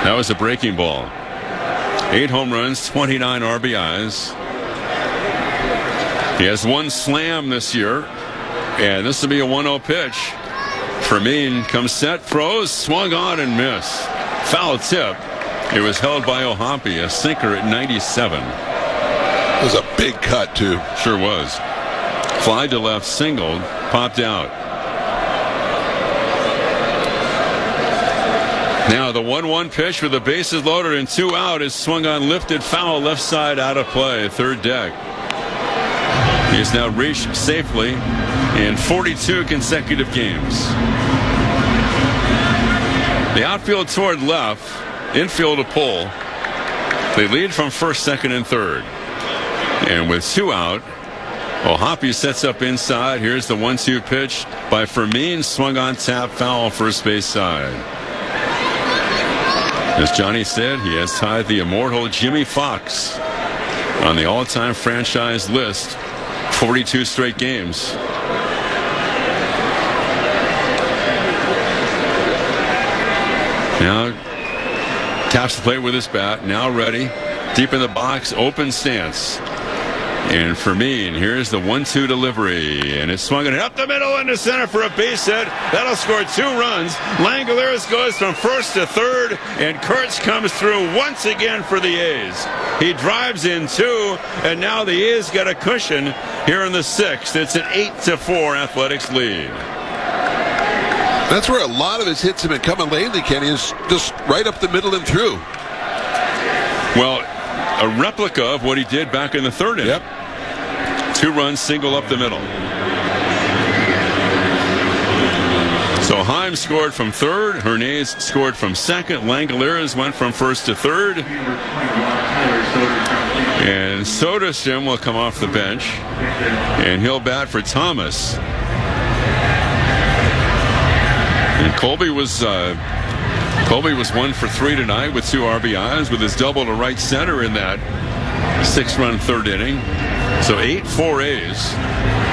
That was a breaking ball. 8 home runs, 29 RBIs. He has 1 slam this year, and this will be a 1-0 pitch. Fermin comes set, throws, swung on and missed. Foul tip. It was held by O'Hoppe, a sinker at 97. It was a big cut, too. Sure was. Fly to left, singled, popped out. Now the 1-1 pitch with the bases loaded and 2 out is swung on, lifted, foul, left side, out of play, third deck. He has now reached safely in 42 consecutive games. The outfield toward left, infield a pull. They lead from first, second, and third. And with 2 out, O'Hoppe sets up inside. Here's the 1-2 pitch by Fermin, swung on, tap, foul, first base side. As Johnny said, he has tied the immortal Jimmy Fox on the all-time franchise list, 42 straight games. Now taps the plate with his bat, now ready, deep in the box, open stance. And Fermin, here's the 1-2 delivery, and it's swung it up the middle into center for a base hit. That'll score 2 runs. Langeliers goes from first to third, and Kurtz comes through once again for the A's. He drives in 2, and now the A's get a cushion here in the 6th. It's an 8-4 Athletics lead. That's where a lot of his hits have been coming lately, Kenny, is just right up the middle and through. Well, a replica of what he did back in the 3rd inning. Yep. 2-run single up the middle. So Heim scored from 3rd. Hernandez scored from 2nd. Langeliers went from 1st to 3rd. And Soderstrom will come off the bench, and he'll bat for Thomas. And Colby was 1 for 3 tonight with 2 RBIs with his double to right center in that 6-run 3rd inning. So 8-4 A's.